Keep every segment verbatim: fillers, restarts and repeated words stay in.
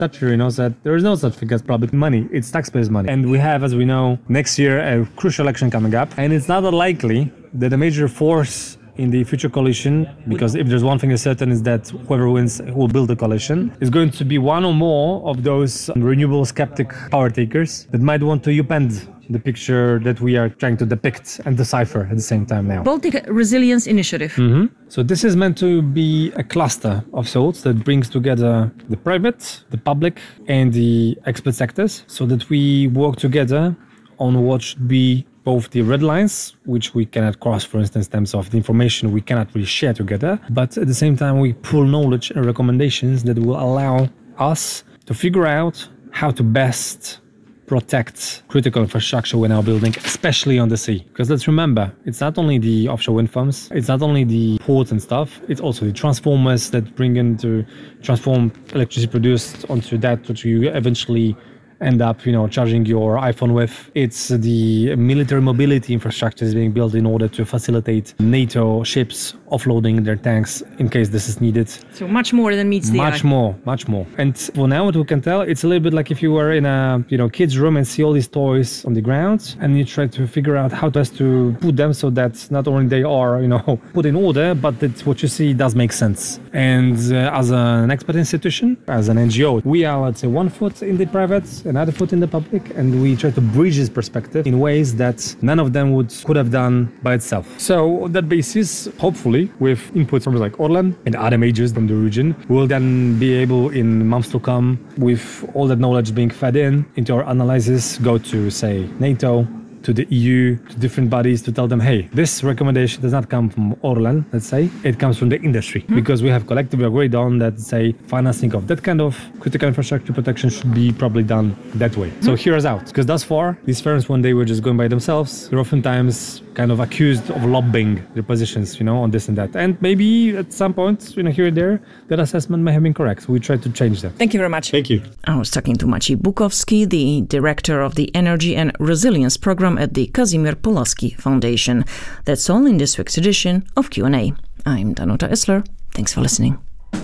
Thatcher, you know, said there is no such thing as public money. It's taxpayers' money. And we have, as we know, next year a crucial election coming up. And it's not unlikely that a major force in the future coalition, because if there's one thing is certain is that whoever wins who will build the coalition, is going to be one or more of those renewable skeptic power takers that might want to upend the picture that we are trying to depict and decipher at the same time now. Baltic Resilience Initiative. Mm-hmm. So this is meant to be a cluster of sorts that brings together the private, the public, and the expert sectors so that we work together on what should be both the red lines, which we cannot cross, for instance, in terms of the information we cannot really share together, but at the same time we pool knowledge and recommendations that will allow us to figure out how to best protect critical infrastructure we're now building, especially on the sea. Because let's remember, it's not only the offshore wind farms, it's not only the ports and stuff, it's also the transformers that bring in to transform electricity produced onto that which you eventually end up, you know, charging your iPhone with. It's the military mobility infrastructure is being built in order to facilitate NATO ships offloading their tanks in case this is needed. So much more than meets the eye. Much more, much more. And for now, what we can tell, it's a little bit like if you were in a, you know, kid's room and see all these toys on the ground, and you try to figure out how best to put them so that not only they are, you know, put in order, but that what you see does make sense. And uh, as an expert institution, as an N G O, we are, let's say, one foot in the private, another foot in the public, and we try to bridge this perspective in ways that none of them would could have done by itself. So on that basis, hopefully, with inputs from like Orlen and other majors from the region, we'll then be able in months to come, with all that knowledge being fed in into our analysis, go to, say, NATO, to the E U, to different bodies to tell them, hey, this recommendation does not come from Orlen, let's say, it comes from the industry. Mm-hmm. Because we have collectively agreed on that, say, financing of that kind of critical infrastructure protection should be probably done that way. Mm-hmm. So hear us out. Because thus far, these firms, when they were just going by themselves, they're oftentimes kind of accused of lobbying their positions, you know, on this and that. And maybe at some point, you know, here and there, that assessment may have been correct. So we try to change that. Thank you very much. Thank you. I was talking to Maciej Bukowski, the director of the Energy and Resilience Program at the Kazimierz Pulaski Foundation. That's all in this week's edition of Q and A. I'm Danuta Essler. Thanks for listening.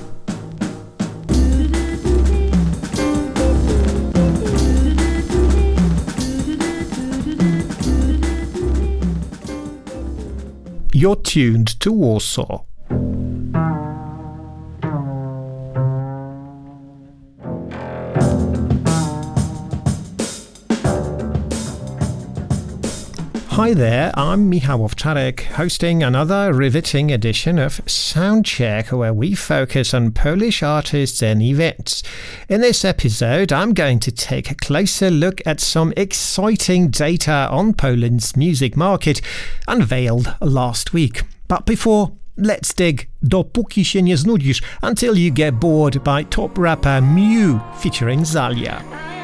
You're tuned to Warsaw. Hi there, I'm Michał Owczarek, hosting another riveting edition of Soundcheck, where we focus on Polish artists and events. In this episode, I'm going to take a closer look at some exciting data on Poland's music market unveiled last week. But before, let's dig Dopóki się nie znudzisz, until you get bored by top rapper Mew featuring Zalia.